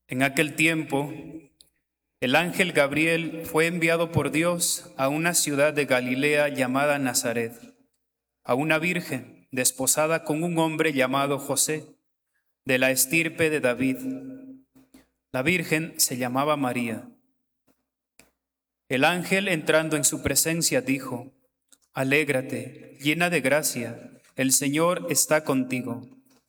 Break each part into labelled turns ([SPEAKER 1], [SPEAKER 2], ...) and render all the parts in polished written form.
[SPEAKER 1] En aquel tiempo, el ángel Gabriel fue enviado por Dios a una ciudad de Galilea llamada Nazaret, a una virgen desposada con un hombre llamado José, de la estirpe de David. La virgen se llamaba María. El ángel, entrando en su presencia, dijo: Alégrate, llena de gracia, el Señor está contigo.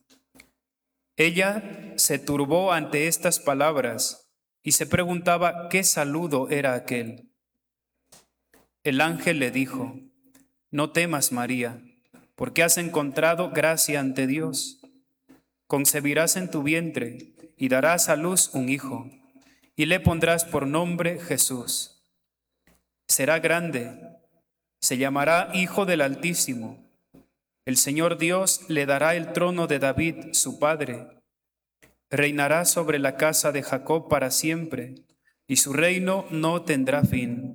[SPEAKER 1] Ella se turbó ante estas palabras y se preguntaba qué saludo era aquel. El ángel le dijo: No temas, María, porque has encontrado gracia ante Dios. Concebirás en tu vientre y darás a luz un hijo, y le pondrás por nombre Jesús. Será grande, se llamará Hijo del Altísimo. El Señor Dios le dará el trono de David, su padre. Reinará sobre la casa de Jacob para siempre, y su reino no tendrá fin.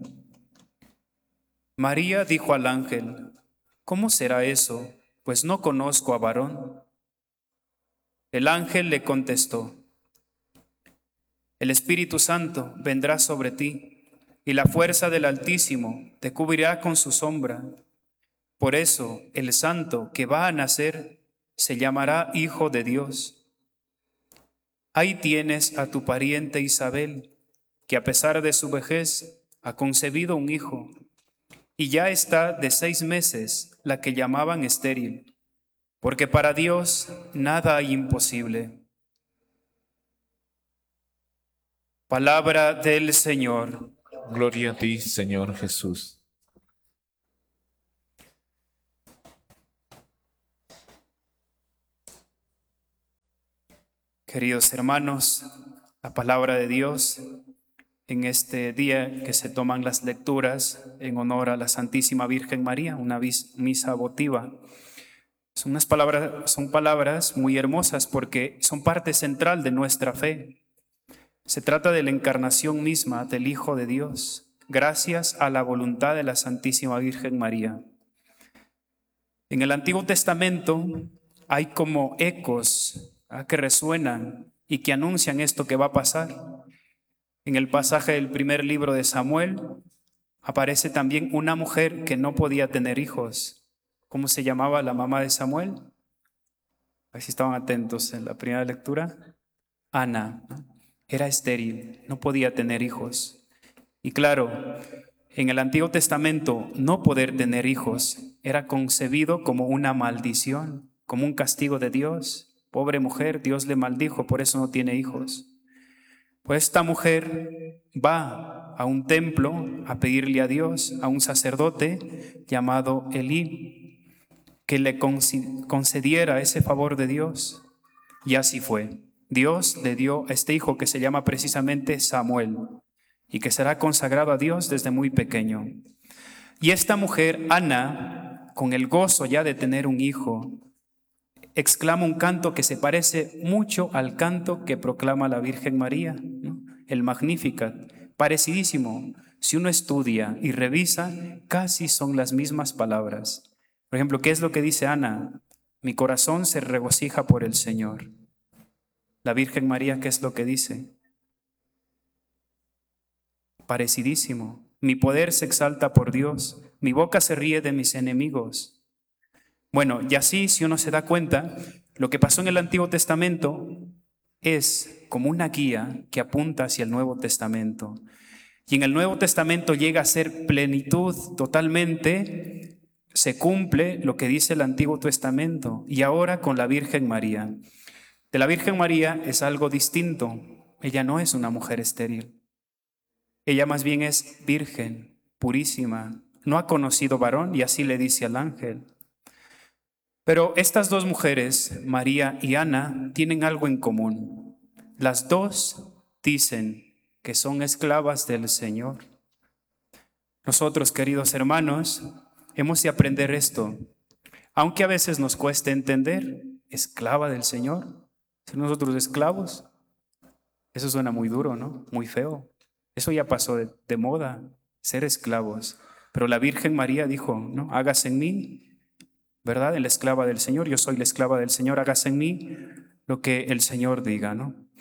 [SPEAKER 1] María dijo al ángel: ¿Cómo será eso? Pues no conozco a varón. El ángel le contestó: El Espíritu Santo vendrá sobre ti, y la fuerza del Altísimo te cubrirá con su sombra. Por eso el santo que va a nacer se llamará Hijo de Dios. Ahí tienes a tu pariente Isabel, que a pesar de su vejez ha concebido un hijo, y ya está de 6 meses la que llamaban estéril, porque para Dios nada hay imposible. Palabra del Señor.
[SPEAKER 2] Gloria a ti, Señor Jesús.
[SPEAKER 1] Queridos hermanos, la palabra de Dios en este día que se toman las lecturas en honor a la Santísima Virgen María, una misa votiva. Son palabras muy hermosas porque son parte central de nuestra fe. Se trata de la encarnación misma del Hijo de Dios, gracias a la voluntad de la Santísima Virgen María. En el Antiguo Testamento hay como ecos que resuenan y que anuncian esto que va a pasar. En el pasaje del primer libro de Samuel aparece también una mujer que no podía tener hijos. ¿Cómo se llamaba la mamá de Samuel? A ver si estaban atentos en la primera lectura. Ana, ¿no? Era estéril, no podía tener hijos. Y claro, en el Antiguo Testamento no poder tener hijos era concebido como una maldición, como un castigo de Dios. Pobre mujer, Dios le maldijo, por eso no tiene hijos. Pues esta mujer va a un templo a pedirle a Dios, a un sacerdote llamado Elí, que le concediera ese favor de Dios. Y así fue. Dios le dio a este hijo que se llama precisamente Samuel y que será consagrado a Dios desde muy pequeño. Y esta mujer, Ana, con el gozo ya de tener un hijo, exclama un canto que se parece mucho al canto que proclama la Virgen María, ¿no? El Magnificat, parecidísimo. Si uno estudia y revisa, casi son las mismas palabras. Por ejemplo, ¿qué es lo que dice Ana? Mi corazón se regocija por el Señor. La Virgen María, ¿qué es lo que dice? Parecidísimo. Mi poder se exalta por Dios, mi boca se ríe de mis enemigos. Bueno, y así, si uno se da cuenta, lo que pasó en el Antiguo Testamento es como una guía que apunta hacia el Nuevo Testamento. Y en el Nuevo Testamento llega a ser plenitud totalmente, se cumple lo que dice el Antiguo Testamento. Y ahora con la Virgen María. De la Virgen María es algo distinto. Ella no es una mujer estéril. Ella más bien es virgen, purísima. No ha conocido varón y así le dice al ángel. Pero estas dos mujeres, María y Ana, tienen algo en común. Las dos dicen que son esclavas del Señor. Nosotros, queridos hermanos, hemos de aprender esto. Aunque a veces nos cueste entender, esclava del Señor. ¿Son nosotros esclavos? Eso suena muy duro, ¿no? Muy feo. Eso ya pasó de moda, ser esclavos. Pero la Virgen María dijo, ¿no? Hágase en mí, ¿verdad? La esclava del Señor, yo soy la esclava del Señor, hágase en mí lo que el Señor diga, ¿no?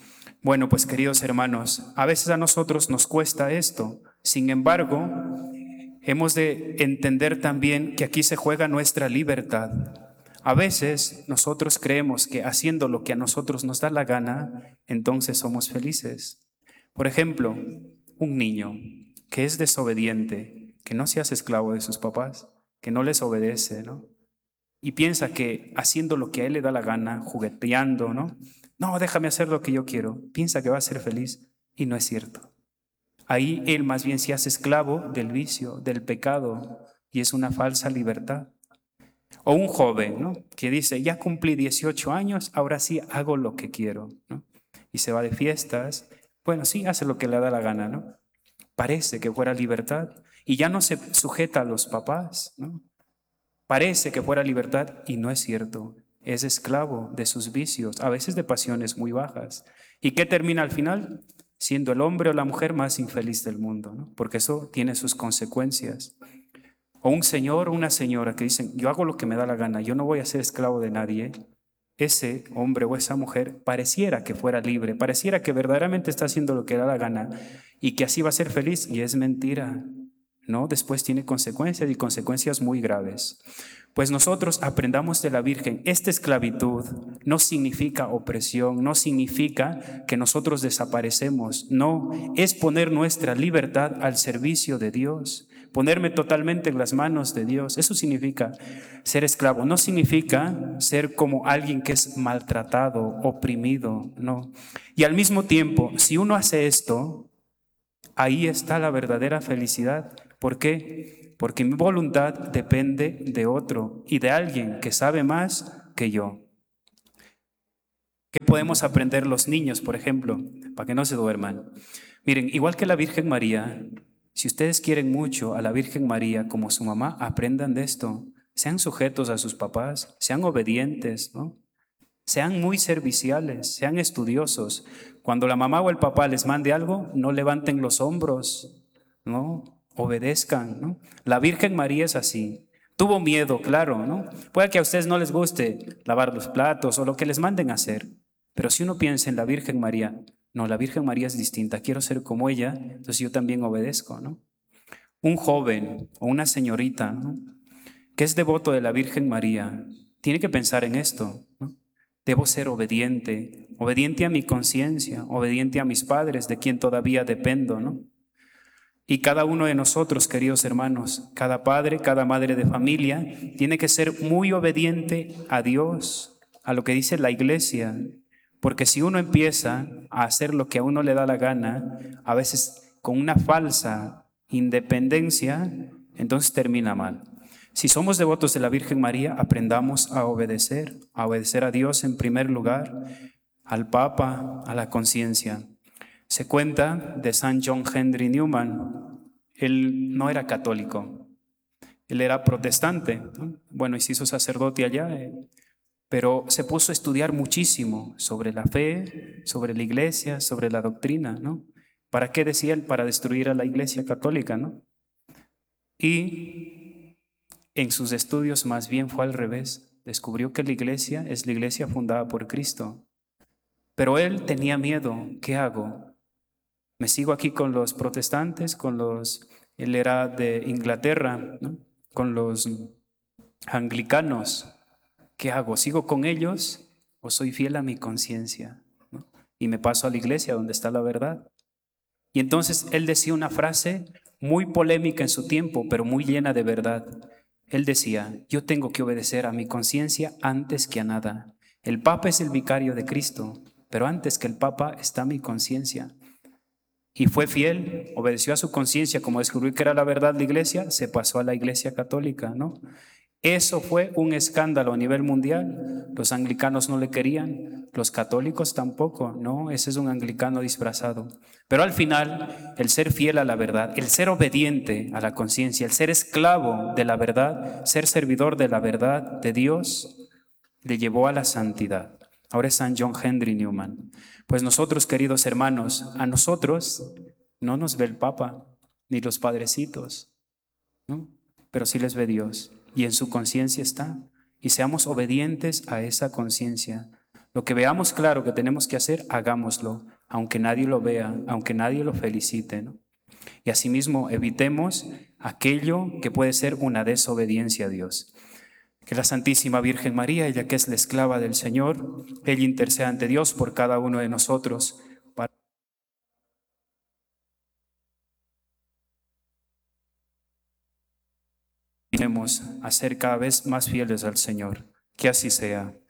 [SPEAKER 1] Bueno, pues queridos hermanos, a veces a nosotros nos cuesta esto. Sin embargo, hemos de entender también que aquí se juega nuestra libertad. A veces nosotros creemos que haciendo lo que a nosotros nos da la gana, entonces somos felices. Por ejemplo, un niño que es desobediente, que no se hace esclavo de sus papás, que no les obedece, ¿no? Y piensa que haciendo lo que a él le da la gana, jugueteando, ¿no? No, déjame hacer lo que yo quiero. Piensa que va a ser feliz y no es cierto. Ahí él más bien se hace esclavo del vicio, del pecado, y es una falsa libertad. O un joven, ¿no? Que dice, ya cumplí 18 años, ahora sí hago lo que quiero, ¿no? Y se va de fiestas. Bueno, sí, hace lo que le da la gana, ¿no? Parece que fuera libertad y ya no se sujeta a los papás, ¿no? Parece que fuera libertad y no es cierto. Es esclavo de sus vicios, a veces de pasiones muy bajas. ¿Y qué termina al final? Siendo el hombre o la mujer más infeliz del mundo, ¿no? Porque eso tiene sus consecuencias. O un señor o una señora que dicen, yo hago lo que me da la gana, yo no voy a ser esclavo de nadie. Ese hombre o esa mujer pareciera que fuera libre, pareciera que verdaderamente está haciendo lo que da la gana y que así va a ser feliz, y es mentira, ¿no? Después tiene consecuencias y consecuencias muy graves. Pues nosotros aprendamos de la Virgen, esta esclavitud no significa opresión, no significa que nosotros desaparecemos, no, es poner nuestra libertad al servicio de Dios, ponerme totalmente en las manos de Dios. Eso significa ser esclavo, no significa ser como alguien que es maltratado, oprimido, no. Y al mismo tiempo, si uno hace esto, ahí está la verdadera felicidad. ¿Por qué? Porque mi voluntad depende de otro y de alguien que sabe más que yo. ¿Qué podemos aprender los niños, por ejemplo, para que no se duerman? Miren, igual que la Virgen María, si ustedes quieren mucho a la Virgen María como su mamá, aprendan de esto. Sean sujetos a sus papás, sean obedientes, ¿no? Sean muy serviciales, sean estudiosos. Cuando la mamá o el papá les mande algo, no levanten los hombros, ¿no? Obedezcan, ¿no? La Virgen María es así. Tuvo miedo, claro, ¿no? Puede que a ustedes no les guste lavar los platos o lo que les manden a hacer, pero si uno piensa en la Virgen María, no, la Virgen María es distinta, quiero ser como ella, entonces yo también obedezco, ¿no? Un joven o una señorita, ¿no?, que es devoto de la Virgen María, tiene que pensar en esto, ¿no? Debo ser obediente, obediente a mi conciencia, obediente a mis padres, de quien todavía dependo, ¿no? Y cada uno de nosotros, queridos hermanos, cada padre, cada madre de familia, tiene que ser muy obediente a Dios, a lo que dice la Iglesia, porque si uno empieza a hacer lo que a uno le da la gana, a veces con una falsa independencia, entonces termina mal. Si somos devotos de la Virgen María, aprendamos a obedecer a Dios en primer lugar, al Papa, a la conciencia. Se cuenta de San John Henry Newman. Él no era católico, él era protestante, ¿no? Bueno, y se hizo sacerdote allá, pero se puso a estudiar muchísimo sobre la fe, sobre la iglesia, sobre la doctrina, ¿no? ¿Para qué decía él? Para destruir a la iglesia católica, ¿no? Y en sus estudios más bien fue al revés. Descubrió que la iglesia es la iglesia fundada por Cristo. Pero él tenía miedo. ¿Qué hago? ¿Me sigo aquí con los protestantes, él era de Inglaterra, ¿no?, con los anglicanos? ¿Qué hago? ¿Sigo con ellos o soy fiel a mi conciencia, ¿no?, y me paso a la iglesia donde está la verdad? Y entonces él decía una frase muy polémica en su tiempo, pero muy llena de verdad. Él decía, yo tengo que obedecer a mi conciencia antes que a nada. El Papa es el vicario de Cristo, pero antes que el Papa está mi conciencia. Y fue fiel, obedeció a su conciencia, como descubrió que era la verdad la iglesia, se pasó a la iglesia católica, ¿no? Eso fue un escándalo a nivel mundial. Los anglicanos no le querían, los católicos tampoco, ¿no? Ese es un anglicano disfrazado. Pero al final, el ser fiel a la verdad, el ser obediente a la conciencia, el ser esclavo de la verdad, ser servidor de la verdad de Dios, le llevó a la santidad. Ahora es San John Henry Newman. Pues nosotros, queridos hermanos, a nosotros no nos ve el Papa ni los padrecitos, ¿no?, pero sí les ve Dios, y en su conciencia está. Y seamos obedientes a esa conciencia. Lo que veamos claro que tenemos que hacer, hagámoslo. aunque nadie lo vea, aunque nadie lo felicite, ¿no? Y asimismo evitemos aquello que puede ser una desobediencia a Dios. Que la Santísima Virgen María, ella que es la esclava del Señor, ella interceda ante Dios por cada uno de nosotros, para que a ser cada vez más fieles al Señor. Que así sea.